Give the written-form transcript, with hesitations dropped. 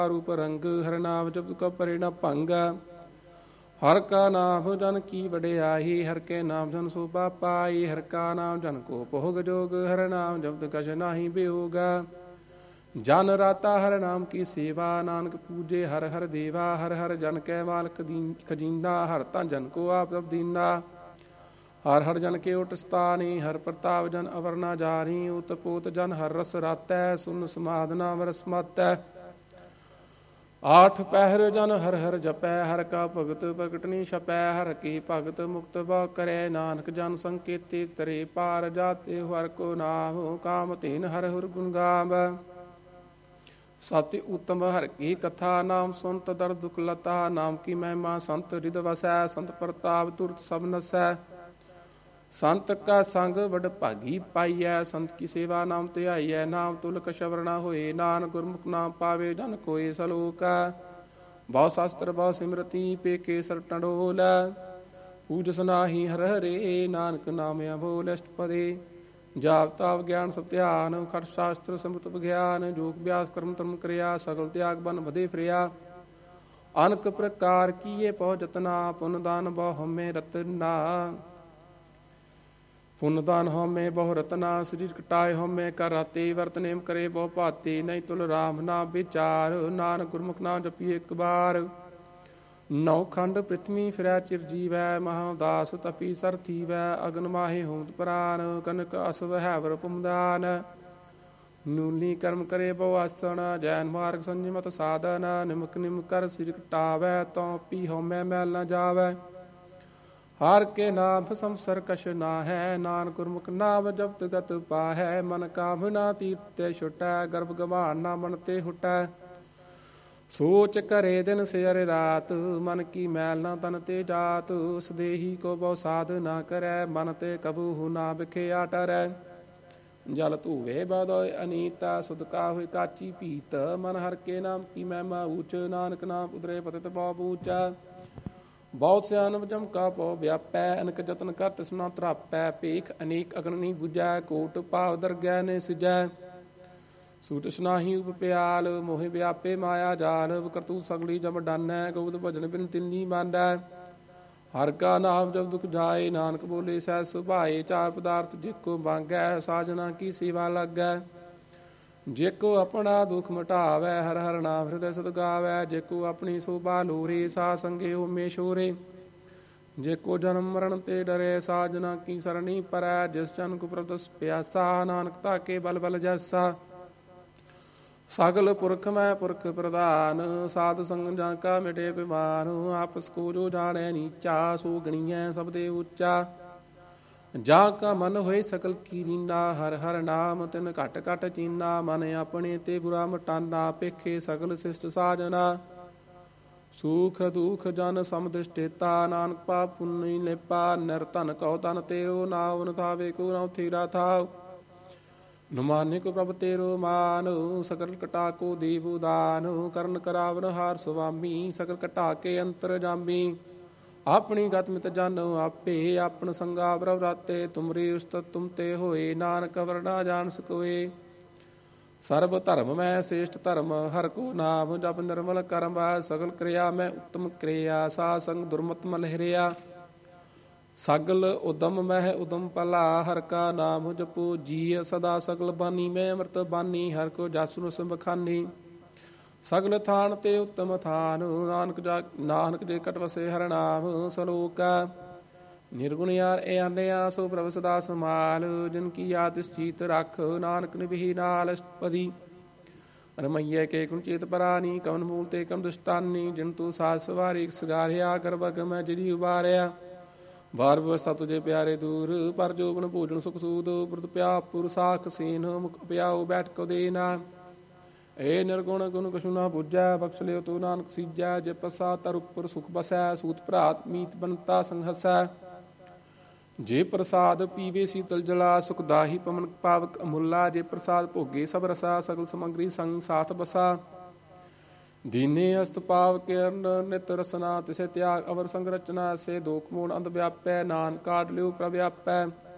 रूप रंग हर नाम जब का परे न भंग। हर का नाम जन की बड़ियाई हर के नाम जन शोभा पाई। हर का नाम जन को भोग जोग हर नाम जब कछ नाही वियोग। जन राता हर नाम की सेवा नानक पूजे हर हर देवा। हर हर जन कै मालक खजीना हर ता जन को आप सब दीना। हर हर जन के उठ स्थानी हर प्रताप जन अवर न जानी। उत पोत जन हर रस रातै सुन समाधना वरस मातै। आठ पहर जन हर हर जपै हर का भगत प्रगट नी छपै। हर की भगत मुक्त ब करै नानक जन संकेते तरे पार जाते। हर को नाम काम तीन हर हुर गुण गावै। सत्य उत्तम हर की कथा नाम सुनत दर दुख लता। नाम की महिमा संत हृद वसै संत प्रताप तुरत सब नसै। संत का संग बड़ भागी पाइयै संत की सेवा नाम ਧਿਆਈਐ। नाम तुल कशवर न होए नानक गुरमुख नाम पावे जन कोय सलोक। बहु शास्त्र बहु सिमरति पेके सर टंडोल। पूजस नाही हर हरे नानक नाम अबोल अष्टपदे। जाप ताप ज्ञान सब ध्यान खट शास्त्र समृत विज्ञान। योग व्यास कर्म धर्म क्रिया सगल त्याग बन बधे फ्रिया। अनक प्रकार किए पौ जतना पुन दान बहु हमें रतना। पुन दान हमें बहु रतना शरीर कटाए हमें कर राते। वर्त नेम करे बहु भाते नहीं तुल राम नाम विचार। नानक गुरमुख नाम जपिए एक बार। नौ खंड पृथ्वी फिरै चिर जीवै महादास तपी सर थीवै। अगन माहे होत प्राण कनक असव हैवर पुमदान। ਨੂਲੀ ਕਰਮ ਕਰੇ ਬਹੁ ਆਸਣ ਜੈਨ ਮਾਰਗ ਸੰਜਮਤ ਸਾਧਨ। ਨਿਮਕ ਨਿਮ ਕਰ ਸਿਰ ਕਟਾਵੈ ਤਉ ਪੀ ਹਉਮੈ ਮੈਲ ਨ ਜਾਵੈ। ਹਰ ਕੇ ਨਾਮ ਸੰਸਰ ਕਛ ਨਾਹੈ ਨਾਨਕ ਗੁਰਮੁਖ ਨਾਮ ਜਪਤ ਗਤ ਪਾਹੈ। ਮਨ ਕਾਮਨਾ ਤੀਰਥ ਤੇ ਛੁਟੈ ਗਰਭ ਗਵਾਨ ਨਾ ਮਨ ਤੇ ਹੁਟੈ। ਸੋਚ ਕਰੇ ਦਿਨ ਸਿਰ ਰਾਤ ਮਨ ਕੀ ਮੈਲ ਨਾ ਤਨ ਤੇ ਜਾਤ। ਸਦੇਹੀ ਕੋ ਬਹੁ ਸਾਧ ਨਾ ਕਰੈ ਮਨ ਤੇ ਕਬੂ ਨਾ ਵਿਖਿਆ ਟਰੈ। ਜਲ ਧੂਵੇ ਬਦੋਇ ਅਨੀਤਾ ਸੁਧ ਕਾ ਹੋਇ ਕਾਚੀ ਪੀਤ। ਮਨ ਹਰ ਕੇ ਨਾਮ ਕੀ ਮਹਿਮਾ ਊਚ ਨਾਨਕ ਨਾਮ ਉਦਰੇ ਪਤਿਤ ਬਹੁ ਊਚਾ। ਬਹੁਤ ਸਿਆਨ ਜਮ ਕਾ ਪਉ ਵਿਆਪੈ ਅਨਕ ਜਤਨ ਕਰ ਤਿਸਨਾ ਤਰਾਪੈ। ਭੇਖ ਅਨੇਕ ਅਗਨ ਨੀ ਬੁਝੈ ਕੋਟ ਭਾਵ ਦਰਗਹਿ ਨੇ ਸਿਜੈ। ਸੂਟਸ ਨਾਹੀ ਉਪ ਪਿਆਲ ਮੋਹਿ ਵਿਆਪੇ ਮਾਇਆ ਜਾਲ। ਕਰਤੂ ਸਗਲੀ ਜਮ ਡਾਨੈ ਗੋਬਿੰਦ ਭਜਨ ਬਿਨ ਤਿੰਨੀ ਮਾਨੈ। ਹਰ ਕਾ ਨਾਮ ਜਬ ਦੁਖ ਜਾਏ ਨਾਨਕ ਬੋਲੇ ਸਹਿ ਸੁਭਾਏ। ਚਾਰ ਪਦਾਰਥ ਜੇਕੋ ਮੰਗੈ ਸਾਜਨਾ ਕੀ ਸੇਵਾ ਲੱਗੈ। ਜੇਕੋ ਆਪਣਾ ਦੁਖ ਮਿਟਾਵੈ ਹਰ ਹਰ ਨਾਮ ਹਿਰਦੈ ਸਦ ਗਾਵੈ। ਜੇਕੋ ਆਪਣੀ ਸੋਭਾ ਲੋਰੇ ਸਾ ਸੰਗੇ ਹੋਮੇ ਸ਼ੋਰੇ। ਜੇਕੋ ਜਨਮ ਮਰਨ ਤੇ ਡਰੇ ਸਾਜਨਾ ਕੀ ਸਰਣੀ ਪਰੈ। ਜਿਸ ਜਨ ਕੋ ਪ੍ਰਭੁ ਪਿਆਸਾ ਨਾਨਕ ਤਾਕੇ ਬਲ ਬਲ ਜੈਸਾ। ਸਗਲ ਪੁਰਖ ਮੈਂ ਪੁਰਖ ਪ੍ਰਧਾਨ ਸਾਧ ਸੰਗ ਜਾਂ ਕਾ ਮਿਟੇ ਬਿਮਾਨ। ਆਪਸ ਕੋ ਜੋ ਜਾਣੈ ਨੀਚਾ ਸੋ ਗਣੀਐ ਸਭ ਦੇ ਉੱਚਾ। ਜਾਂ ਕਾ ਮਨ ਹੋਏ ਸਕਲ ਕੀਰੀਨਾ ਹਰ ਹਰ ਨਾਮ ਤਿਨ ਘਟ ਘਟ ਚੀਨਾ। ਮਨ ਆਪਣੇ ਤੇ ਬੁਰਾ ਮਟਾਨਾ ਪੇਖੇ ਸਗਲ ਸਿਸ਼ਟ ਸਾਜਨਾ। ਸੂਖ ਦੁਖ ਜਨ ਸਮਦ੍ਰਿਸ਼ਟੇਤਾ ਨਾਨਕ ਪਾਪ ਪੁੰਨੀ ਲੇਪਾ। ਨਿਰ ਧਨ ਕਉ ਤਨ ਤੇਰੋ ਨਾਉ ਨ ਥਾਵੇ ਕੋ ਨਾਉ ਥੀਰਾ ਥਾਉ। ਨੁਮਾਨਿ ਕੋ ਪ੍ਰਭ ਤੇਰੋ ਮਾਨ ਸਕਲ ਕਟਾ ਕੋ ਦੇਵ ਦਾਨ। ਕਰਨ ਕਰਾਵਨ ਹਾਰ ਸੁਆਮੀ ਸਕਲ ਕਟਾ ਕੇ ਅੰਤਰ ਜਾਮੀ। ਆਪਣੀ ਗਤ ਮਿਤ ਜਾਨੋ ਆਪੇ ਆਪਨ ਸੰਗਾ ਪ੍ਰਭ ਰਾਤੇ। ਤੁਮਰੀ ਉਸਤਤ ਤੁਮ ਤੇ ਹੋਏ ਨਾਨਕ ਅਵਰ ਨਾ ਜਾਣ ਸਕੋਏ। ਸਰਬ ਧਰਮ ਮੈਂ ਸ੍ਰੇਸ਼ਟ ਧਰਮ ਹਰ ਕੋ ਨਾਮ ਜਪ ਨਿਰਮਲ ਕਰਮ। ਸਗਲ ਕਿਰਿਆ ਮੈਂ ਉੱਤਮ ਕਿਰਿਆ ਸਾ ਸੰਗ ਦੁਰਮਤ ਮਲ ਹਿਰਿਆ। ਸਗਲ ਉਦਮ ਮਹਿ ਉਦਮ ਭਲਾ ਹਰ ਕਾ ਨਾਮ ਜਪੋ ਜੀ। ਸਦਾ ਸਗਲ ਬਾਨੀ ਮੈਂ ਅੰਮ੍ਰਿਤ ਬਾਨੀ ਹਰ ਕੋ ਜਸ ਨੂੰ ਬਖਾਨੀ। ਸਗਲ ਥਾਨ ਤੇ ਉੱਤਮ ਥਾਨ ਨਾਨਕ ਜੇ ਕਟ ਵਸੇ ਹਰ ਨਾਮ ਸਲੋਕ। ਨਿਰਗੁਣ ਯਾਰ ਇਹ ਆਨਿਆ ਸੋ ਪ੍ਰਭ ਸਦਾ ਸਮਾਲ। ਜਿਨ ਕੀ ਯਾਦ ਚੀਤ ਰੱਖ ਨਾਨਕ ਨਿਭੀ ਨਾਲ ਅਸ਼ਟਪਦੀ। ਰਮਈਏ ਕੇ ਕੁਨ ਚੇਤ ਪਰਾਨੀ ਕਵਨ ਮੂਲ ਤੇ ਕਮ ਦੁਸ਼ਟਾਨੀ। ਜਿਨ ਤੂੰ ਸਾਜ ਸਵਾਰੀ ਸਗਾਰਿਆ ਗਰਭਗ ਮੈਂ ਜਿਹੜੀ ਉਬਾਰਿਆ। ਵਾਰ ਵਿਵਸਥਾ ਤੁਝੇ ਪਿਆਰੇ ਦੂਰ ਪਰ ਜੋਬਨ ਭੋਜਨ ਸੁਖ ਸੂਦ। ਬੁਰਦ ਪਿਆ ਪੁਰ ਸਾਖ ਸੀਨ ਮੁਖ ਪਿਆਉ ਬੈਠ ਕੋ ਦੇਨਾ। ਇਹ ਨਿਰਗੁਣ ਗੁਣ ਕਛੂ ਨਾ ਬੁਝੈ ਬਖਸ਼ ਲਿਓ ਤੂੰ ਨਾਨਕ ਸੀਜੈ। ਜੇ ਪਸਾ ਤਰ ਉੱਪਰ ਸੁਖ ਬਸੈ ਸੂਤ ਭਰਾਤ ਮੀਤ ਬਨਤਾ ਸੰਗ ਹਸੈ। ਜੇ ਪ੍ਰਸਾਦ ਪੀਵੇ ਸੀਤਲ ਜਲਾ ਸੁਖ ਦਾਹੀ ਪਵਨ ਪਾਵਕ ਅਮੁੱਲਾ। ਜੇ ਪ੍ਰਸਾਦ ਭੋਗੇ ਸਭ ਰਸਾ ਸਗਲ ਸਮਗਰੀ ਸੰਗ ਸਾਥ ਬਸਾ। ਦੀਨੇ ਅਸਤ ਪਾਵ ਕਿਰਨ ਨਿਤ ਰਸਨਾ ਤਿਸੇ ਤਿਆਗ ਅਵਰ ਸੰਗ ਰਚਨਾ। ਸੇ ਦੋਖ ਮੂੜ ਅੰਧ ਵਿਆਪੈ ਨਾਨਕ ਕਾਢ ਲਿਓ ਪ੍ਰਭ ਆਪੈ।